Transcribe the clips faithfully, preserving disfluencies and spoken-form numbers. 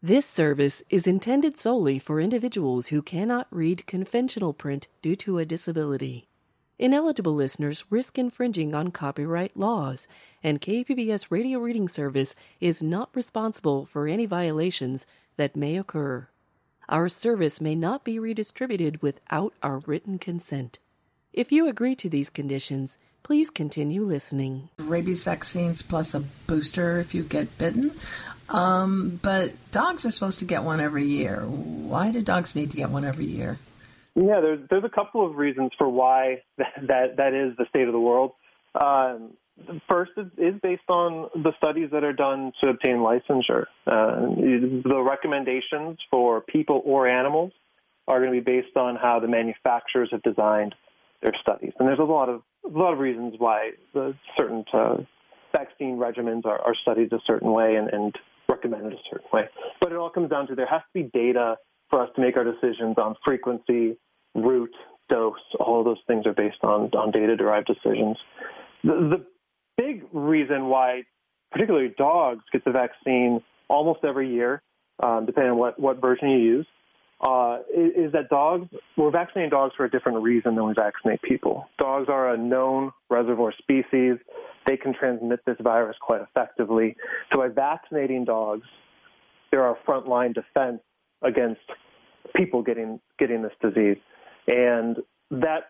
This service is intended solely for individuals who cannot read conventional print due to a disability. Ineligible listeners risk infringing on copyright laws, and K P B S Radio Reading Service is not responsible for any violations that may occur. Our service may not be redistributed without our written consent. If you agree to these conditions, please continue listening. Rabies vaccines plus a booster if you get bitten. Um, but dogs are supposed to get one every year. Why do dogs need to get one every year? Yeah, there's there's a couple of reasons for why that that, that is the state of the world. Um, first is, is based on the studies that are done to obtain licensure. Uh, the recommendations for people or animals are going to be based on how the manufacturers have designed their studies, and there's a lot of a lot of reasons why the certain uh, vaccine regimens are, are studied a certain way and, and recommended a certain way. But it all comes down to there has to be data for us to make our decisions on frequency, route, dose. All of those things are based on, on data-derived decisions. The, the big reason why particularly dogs get the vaccine almost every year, um, depending on what, what version you use, uh, is, is that dogs, we're vaccinating dogs for a different reason than we vaccinate people. Dogs are a known reservoir species. They can transmit this virus quite effectively. So by vaccinating dogs, they're our frontline defense against people getting getting this disease. And that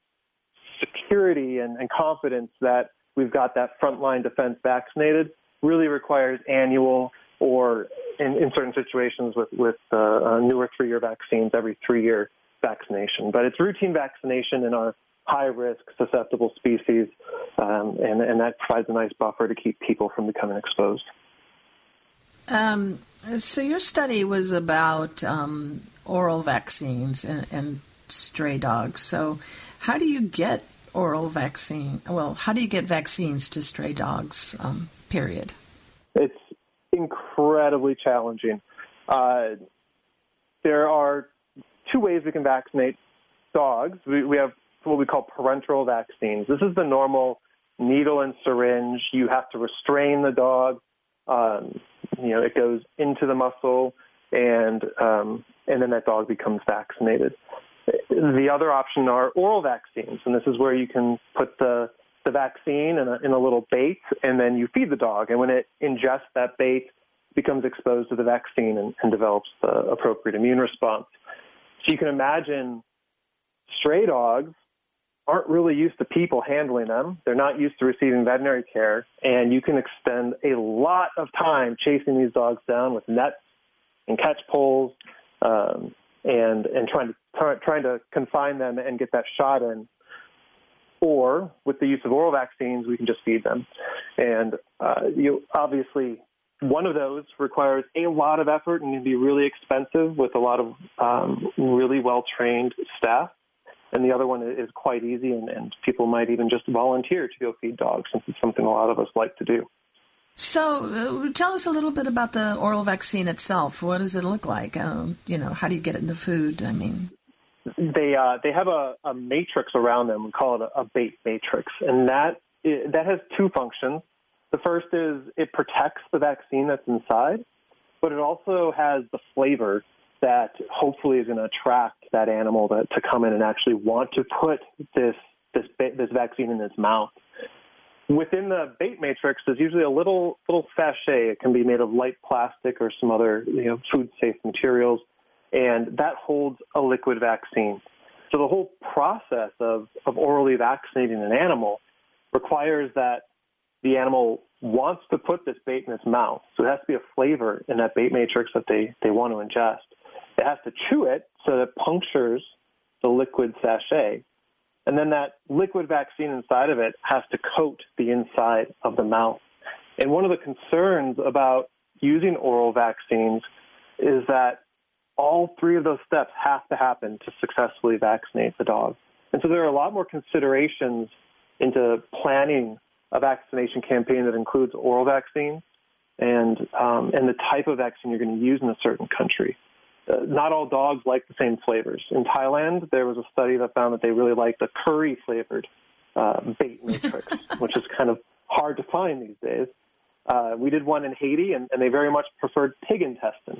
security and, and confidence that we've got that frontline defense vaccinated really requires annual or, in, in certain situations with, with uh, newer three-year vaccines, every three-year vaccination. But it's routine vaccination in our high-risk, susceptible species, um, and, and that provides a nice buffer to keep people from becoming exposed. Um, so your study was about um, oral vaccines and, and stray dogs. So how do you get oral vaccine? Well, how do you get vaccines to stray dogs, um, period? It's incredibly challenging. Uh, there are two ways we can vaccinate dogs. We, we have what we call parenteral vaccines. This is the normal needle and syringe. You have to restrain the dog. Um, you know, it goes into the muscle, and um, and then that dog becomes vaccinated. The other option are oral vaccines, and this is where you can put the the vaccine in a, in a little bait, and then you feed the dog. And when it ingests that bait, it becomes exposed to the vaccine and, and develops the appropriate immune response. So you can imagine stray dogs aren't really used to people handling them. They're not used to receiving veterinary care, and you can extend a lot of time chasing these dogs down with nets and catch poles, um, and and trying to try, trying to confine them and get that shot in. Or with the use of oral vaccines, we can just feed them. And uh, you obviously, one of those requires a lot of effort and can be really expensive with a lot of um, really well-trained staff. And the other one is quite easy, and, and people might even just volunteer to go feed dogs, since it's something a lot of us like to do. So uh, tell us a little bit about the oral vaccine itself. What does it look like? Um, you know, how do you get it in the food? I mean... They uh, they have a, a matrix around them. We call it a, a bait matrix, and that that has two functions. The first is it protects the vaccine that's inside, but it also has the flavor that hopefully is going to attract that animal to, to come in and actually want to put this this this vaccine in its mouth. Within the bait matrix, there's usually a little little sachet. It can be made of light plastic or some other you know food safe materials. And that holds a liquid vaccine. So the whole process of, of orally vaccinating an animal requires that the animal wants to put this bait in its mouth. So it has to be a flavor in that bait matrix that they, they want to ingest. It has to chew it so that it punctures the liquid sachet. And then that liquid vaccine inside of it has to coat the inside of the mouth. And one of the concerns about using oral vaccines is that all three of those steps have to happen to successfully vaccinate the dog. And so there are a lot more considerations into planning a vaccination campaign that includes oral vaccines and um, and the type of vaccine you're going to use in a certain country. Uh, not all dogs like the same flavors. In Thailand, there was a study that found that they really liked the curry-flavored uh, bait matrix, which is kind of hard to find these days. Uh, we did one in Haiti, and, and they very much preferred pig intestine.